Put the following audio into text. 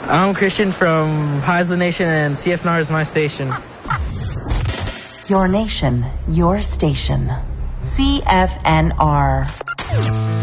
I'm Christian from Heisler Nation, and CFNR is my station. Your nation, your station. CFNR.